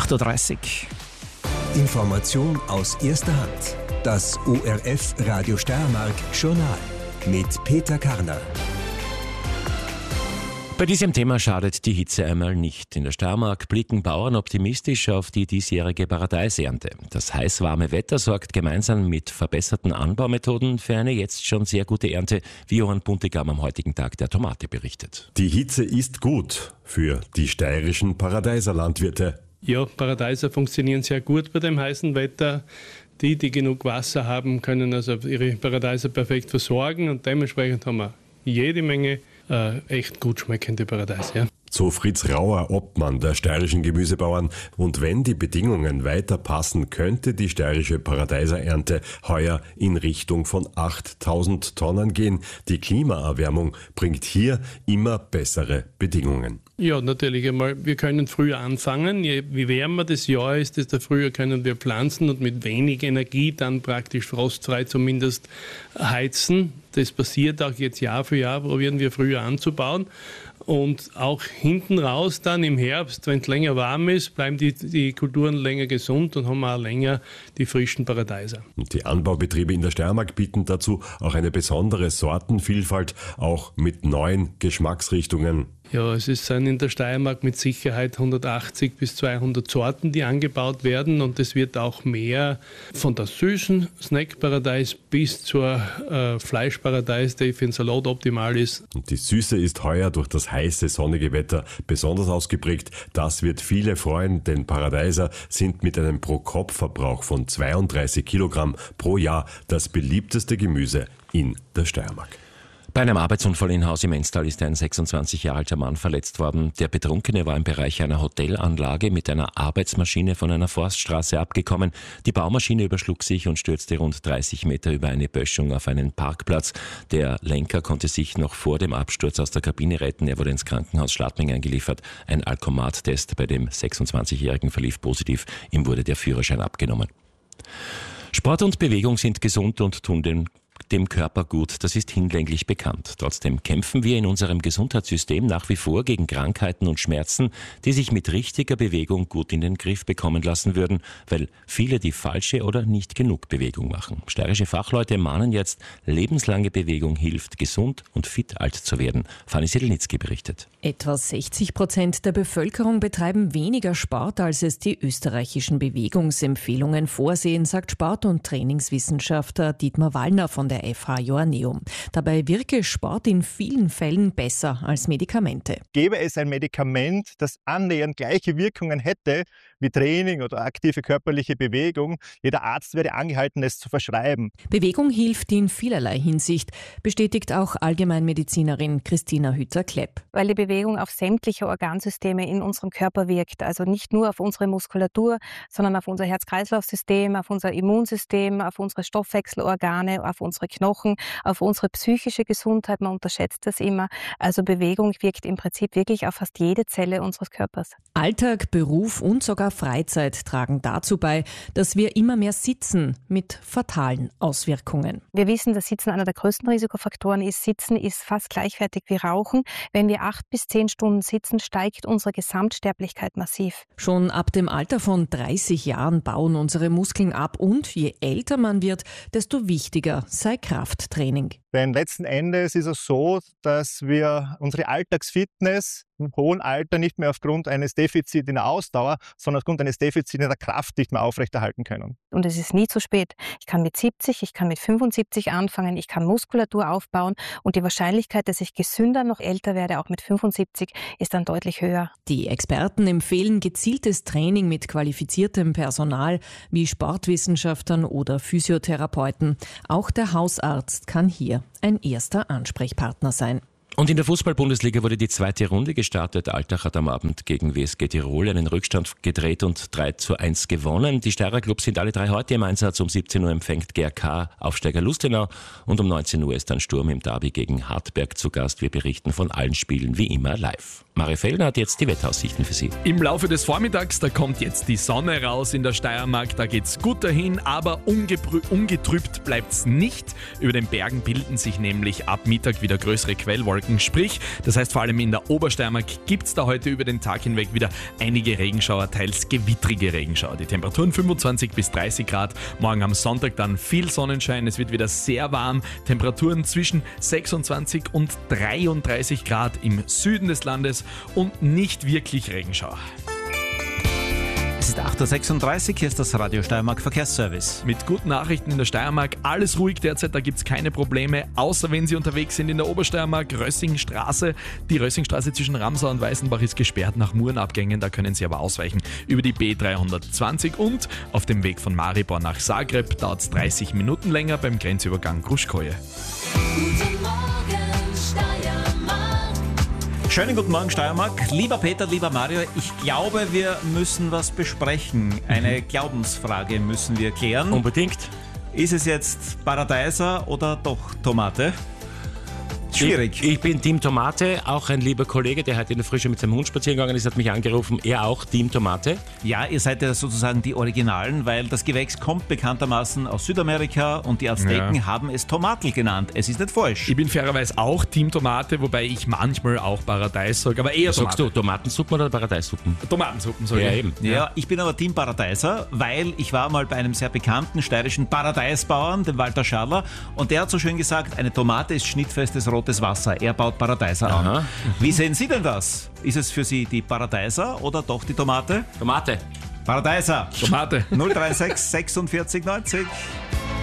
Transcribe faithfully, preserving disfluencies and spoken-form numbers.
acht Uhr dreißig. Information aus erster Hand. Das O R F Radio Steiermark Journal mit Peter Karner. Bei diesem Thema schadet die Hitze einmal nicht. In der Steiermark blicken Bauern optimistisch auf die diesjährige Paradeisernte. Das heiß-warme Wetter sorgt gemeinsam mit verbesserten Anbaumethoden für eine jetzt schon sehr gute Ernte, wie Johann Buntigam am heutigen Tag der Tomate berichtet. Die Hitze ist gut für die steirischen Paradeiser Landwirte. Ja, Paradeiser funktionieren sehr gut bei dem heißen Wetter. Die, die genug Wasser haben, können also ihre Paradeiser perfekt versorgen und dementsprechend haben wir jede Menge äh, echt gut schmeckende Paradeiser. Ja. So Fritz Rauer, Obmann der steirischen Gemüsebauern. Und wenn die Bedingungen weiter passen, könnte die steirische Paradeiserernte heuer in Richtung von achttausend Tonnen gehen. Die Klimaerwärmung bringt hier immer bessere Bedingungen. Ja, natürlich einmal, wir können früher anfangen. Je wie wärmer das Jahr ist, desto früher können wir pflanzen und mit wenig Energie dann praktisch frostfrei zumindest heizen. Das passiert auch jetzt Jahr für Jahr, probieren wir früher anzubauen. Und auch hinten raus dann im Herbst, wenn es länger warm ist, bleiben die, die Kulturen länger gesund und haben auch länger die frischen Paradeiser. Und die Anbaubetriebe in der Steiermark bieten dazu auch eine besondere Sortenvielfalt, auch mit neuen Geschmacksrichtungen. Ja, es ist in der Steiermark mit Sicherheit hundertachtzig bis zweihundert Sorten, die angebaut werden, und es wird auch mehr von der süßen Snackparadeis bis zur äh, Fleischparadeis, die für den Salat optimal ist. Und die Süße ist heuer durch das heiße, sonnige Wetter besonders ausgeprägt. Das wird viele freuen, denn Paradeiser sind mit einem Pro-Kopf-Verbrauch von zweiunddreißig Kilogramm pro Jahr das beliebteste Gemüse in der Steiermark. Bei einem Arbeitsunfall in Haus im Enstal ist ein sechsundzwanzig Jahre alter Mann verletzt worden. Der Betrunkene war im Bereich einer Hotelanlage mit einer Arbeitsmaschine von einer Forststraße abgekommen. Die Baumaschine überschlug sich und stürzte rund dreißig Meter über eine Böschung auf einen Parkplatz. Der Lenker konnte sich noch vor dem Absturz aus der Kabine retten. Er wurde ins Krankenhaus Schladming eingeliefert. Ein Alkomat-Test bei dem sechsundzwanzigjährigen verlief positiv. Ihm wurde der Führerschein abgenommen. Sport und Bewegung sind gesund und tun den dem Körper gut, das ist hinlänglich bekannt. Trotzdem kämpfen wir in unserem Gesundheitssystem nach wie vor gegen Krankheiten und Schmerzen, die sich mit richtiger Bewegung gut in den Griff bekommen lassen würden, weil viele die falsche oder nicht genug Bewegung machen. Steirische Fachleute mahnen jetzt, lebenslange Bewegung hilft, gesund und fit alt zu werden. Fanny Sedelnitzky berichtet. Etwa sechzig Prozent der Bevölkerung betreiben weniger Sport, als es die österreichischen Bewegungsempfehlungen vorsehen, sagt Sport- und Trainingswissenschaftler Dietmar Wallner von der F H Joanneum. Dabei wirke Sport in vielen Fällen besser als Medikamente. Gäbe es ein Medikament, das annähernd gleiche Wirkungen hätte wie Training oder aktive körperliche Bewegung, jeder Arzt wäre angehalten, es zu verschreiben. Bewegung hilft in vielerlei Hinsicht, bestätigt auch Allgemeinmedizinerin Christina Hütter-Klepp. Weil die Bewegung auf sämtliche Organsysteme in unserem Körper wirkt, also nicht nur auf unsere Muskulatur, sondern auf unser Herz-Kreislauf-System, auf unser Immunsystem, auf unsere Stoffwechselorgane, auf unsere Knochen, auf unsere psychische Gesundheit. Man unterschätzt das immer. Also Bewegung wirkt im Prinzip wirklich auf fast jede Zelle unseres Körpers. Alltag, Beruf und sogar Freizeit tragen dazu bei, dass wir immer mehr sitzen, mit fatalen Auswirkungen. Wir wissen, dass Sitzen einer der größten Risikofaktoren ist. Sitzen ist fast gleichwertig wie Rauchen. Wenn wir acht bis zehn Stunden sitzen, steigt unsere Gesamtsterblichkeit massiv. Schon ab dem Alter von dreißig Jahren bauen unsere Muskeln ab und je älter man wird, desto wichtiger sei Krafttraining. Denn letzten Endes ist es so, dass wir unsere Alltagsfitness im hohen Alter nicht mehr aufgrund eines Defizits in der Ausdauer, sondern aufgrund eines Defizits in der Kraft nicht mehr aufrechterhalten können. Und es ist nie zu spät. Ich kann mit siebzig, ich kann mit fünfundsiebzig anfangen, ich kann Muskulatur aufbauen und die Wahrscheinlichkeit, dass ich gesünder noch älter werde, auch mit fünfundsiebzig, ist dann deutlich höher. Die Experten empfehlen gezieltes Training mit qualifiziertem Personal wie Sportwissenschaftlern oder Physiotherapeuten. Auch der Hausarzt kann hier ein erster Ansprechpartner sein. Und in der Fußball-Bundesliga wurde die zweite Runde gestartet. Altach hat am Abend gegen W S G Tirol einen Rückstand gedreht und drei zu eins gewonnen. Die Steirer Clubs sind alle drei heute im Einsatz. Um siebzehn Uhr empfängt G R K Aufsteiger Lustenau und um neunzehn Uhr ist dann Sturm im Derby gegen Hartberg zu Gast. Wir berichten von allen Spielen wie immer live. Mario Fellner hat jetzt die Wetteraussichten für Sie. Im Laufe des Vormittags, da kommt jetzt die Sonne raus in der Steiermark, da geht's gut dahin, aber ungetrübt bleibt's nicht. Über den Bergen bilden sich nämlich ab Mittag wieder größere Quellwolken Wolken. Sprich, das heißt vor allem in der Obersteiermark gibt es da heute über den Tag hinweg wieder einige Regenschauer, teils gewittrige Regenschauer. Die Temperaturen fünfundzwanzig bis dreißig Grad. Morgen am Sonntag dann viel Sonnenschein. Es wird wieder sehr warm. Temperaturen zwischen sechsundzwanzig und dreiunddreißig Grad im Süden des Landes und nicht wirklich Regenschauer. Es ist acht Uhr sechsunddreißig, hier ist das Radio Steiermark Verkehrsservice. Mit guten Nachrichten in der Steiermark, alles ruhig derzeit, da gibt es keine Probleme, außer wenn Sie unterwegs sind in der Obersteiermark, Rössingstraße. Die Rössingstraße zwischen Ramsau und Weißenbach ist gesperrt nach Murenabgängen, da können Sie aber ausweichen über die B dreihundertzwanzig und auf dem Weg von Maribor nach Zagreb dauert es dreißig Minuten länger beim Grenzübergang Gruschkoje. Guten Morgen, Steiermark. Schönen guten Morgen, Steiermark. Lieber Peter, lieber Mario, ich glaube, wir müssen was besprechen. Eine Glaubensfrage müssen wir klären. Unbedingt. Ist es jetzt Paradeiser oder doch Tomate? Schwierig. Ich, ich bin Team Tomate, auch ein lieber Kollege, der heute in der Früh schon mit seinem Hund spazieren gegangen ist, hat mich angerufen, er auch Team Tomate. Ja, ihr seid ja sozusagen die Originalen, weil das Gewächs kommt bekanntermaßen aus Südamerika und die Azteken ja. haben es Tomatl genannt. Es ist nicht falsch. Ich bin fairerweise auch Team Tomate, wobei ich manchmal auch Paradeis sage, aber eher Tomate. Sagst du Tomatensuppen oder Paradeissuppen? Tomatensuppen, sage ja, ich. Eben. Ja, ja, ich bin aber Team Paradeiser, weil ich war mal bei einem sehr bekannten steirischen Paradeisbauern, dem Walter Schaller, und der hat so schön gesagt, eine Tomate ist schnittfestes rotes Wasser. Er baut Paradeiser an. Aha. Wie sehen Sie denn das? Ist es für Sie die Paradeiser oder doch die Tomate? Tomate. Paradeiser. Tomate. null drei sechs sechsundvierzig neunzig.